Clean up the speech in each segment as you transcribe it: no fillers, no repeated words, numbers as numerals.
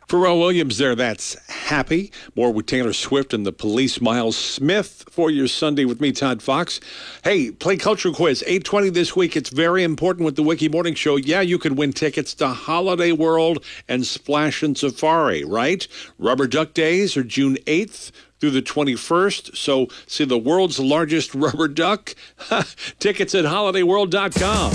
Pharrell Williams there, that's Happy. More with Taylor Swift and the Police. Miles Smith for your Sunday with me, Todd Fox. Hey, play cultural quiz, 8:20 this week. It's very important with the Wiki Morning Show. Yeah, you could win tickets to Holiday World and Splash and Safari, right? Rubber Duck Days are June 8th through the 21st. So see the world's largest rubber duck. Tickets at holidayworld.com.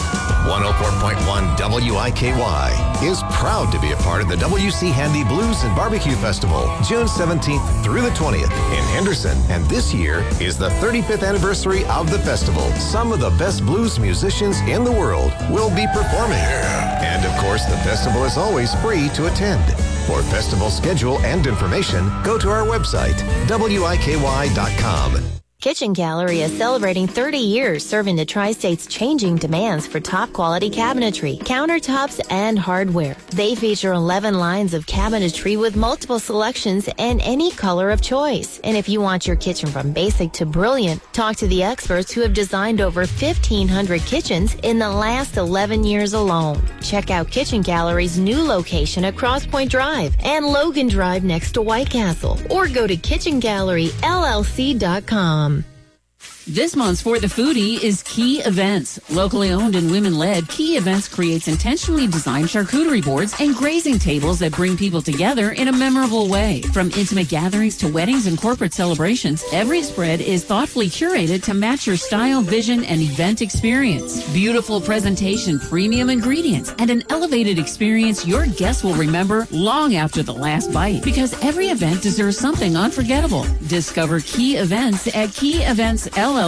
104.1 WIKY is proud to be a part of the W.C. Handy Blues and Barbecue Festival, June 17th through the 20th in Henderson. And this year is the 35th anniversary of the festival. Some of the best blues musicians in the world will be performing. And of course, the festival is always free to attend. For festival schedule and information, go to our website, WIKY.com. Kitchen Gallery is celebrating 30 years serving the Tri-State's changing demands for top-quality cabinetry, countertops, and hardware. They feature 11 lines of cabinetry with multiple selections and any color of choice. And if you want your kitchen from basic to brilliant, talk to the experts who have designed over 1,500 kitchens in the last 11 years alone. Check out Kitchen Gallery's new location at Cross Point Drive and Logan Drive next to White Castle. Or go to kitchengalleryllc.com. This month's For the Foodie is Key Events. Locally owned and women-led, Key Events creates intentionally designed charcuterie boards and grazing tables that bring people together in a memorable way. From intimate gatherings to weddings and corporate celebrations, every spread is thoughtfully curated to match your style, vision, and event experience. Beautiful presentation, premium ingredients, and an elevated experience your guests will remember long after the last bite. Because every event deserves something unforgettable. Discover Key Events at KeyEventsLLC.com.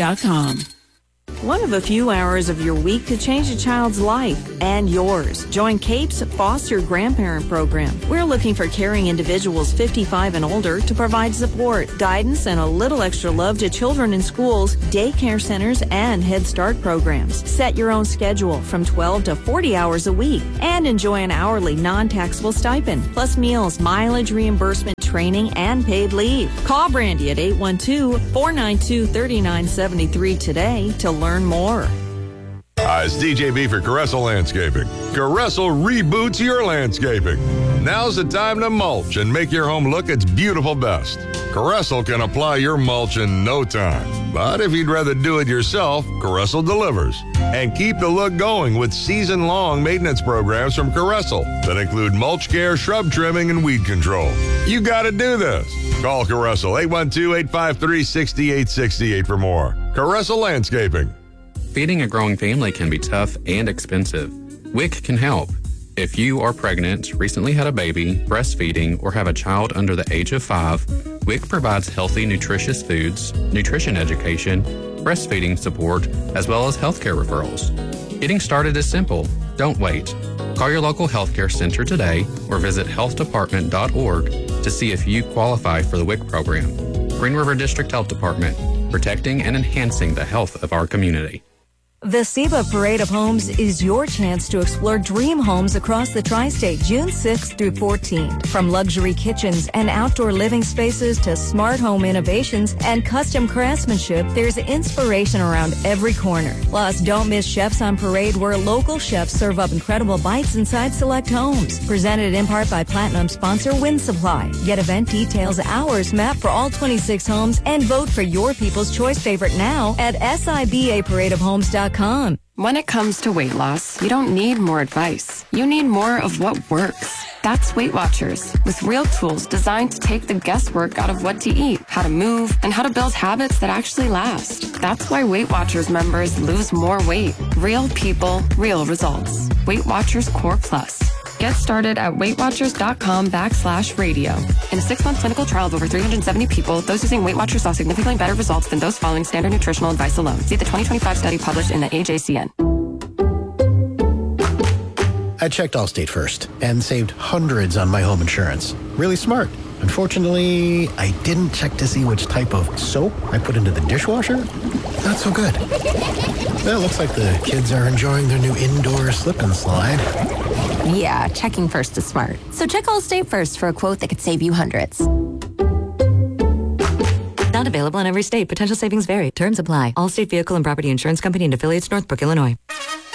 One of a few hours of your week to change a child's life and yours. Join CAPE's Foster Grandparent Program. We're looking for caring individuals 55 and older to provide support, guidance, and a little extra love to children in schools, daycare centers, and Head Start programs. Set your own schedule from 12 to 40 hours a week and enjoy an hourly non-taxable stipend, plus meals, mileage reimbursement, training, and paid leave. Call Brandy at 812-492-3973 today to learn more. Hi, it's DJ B for Caressel Landscaping. Caressel reboots your landscaping. Now's the time to mulch and make your home look its beautiful best. Caressel can apply your mulch in no time. But if you'd rather do it yourself, Caressel delivers. And keep the look going with season-long maintenance programs from Caressel that include mulch care, shrub trimming, and weed control. You gotta do this. Call Caressel 812-853-6868 for more. Caressel Landscaping. Feeding a growing family can be tough and expensive. WIC can help. If you are pregnant, recently had a baby, breastfeeding, or have a child under the age of 5, WIC provides healthy, nutritious foods, nutrition education, breastfeeding support, as well as healthcare referrals. Getting started is simple. Don't wait. Call your local healthcare center today or visit healthdepartment.org to see if you qualify for the WIC program. Green River District Health Department, protecting and enhancing the health of our community. The SEBA Parade of Homes is your chance to explore dream homes across the tri-state June 6th through 14th. From luxury kitchens and outdoor living spaces to smart home innovations and custom craftsmanship, there's inspiration around every corner. Plus, don't miss Chefs on Parade, where local chefs serve up incredible bites inside select homes. Presented in part by Platinum sponsor Wind Supply. Get event details, hours, map for all 26 homes, and vote for your People's Choice favorite now at SIBAParadeofhomes.com. When it comes to weight loss, you don't need more advice. You need more of what works. That's Weight Watchers, with real tools designed to take the guesswork out of what to eat, how to move, and how to build habits that actually last. That's why Weight Watchers members lose more weight. Real people, real results. Weight Watchers Core Plus. Get started at WeightWatchers.com/radio. In a 6-month clinical trial of over 370 people, those using Weight Watchers saw significantly better results than those following standard nutritional advice alone. See the 2025 study published in the AJCN. I checked Allstate first and saved hundreds on my home insurance. Really smart. Unfortunately, I didn't check to see which type of soap I put into the dishwasher. Not so good. Well, it looks like the kids are enjoying their new indoor slip and slide. Yeah, checking first is smart. So check Allstate first for a quote that could save you hundreds. Not available in every state. Potential savings vary. Terms apply. Allstate Vehicle and Property Insurance Company and affiliates, Northbrook, Illinois.